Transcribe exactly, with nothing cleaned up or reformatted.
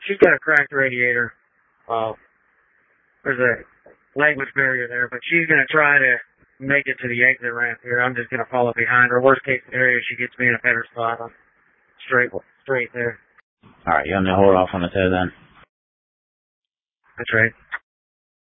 she's got a cracked radiator. Uh, there's a language barrier there, but she's going to try to make it to the exit ramp here. I'm just going to follow behind her. Worst case scenario, she gets me in a better spot. I'm straight, straight there. All right, you want me to hold off on the tow then? That's right.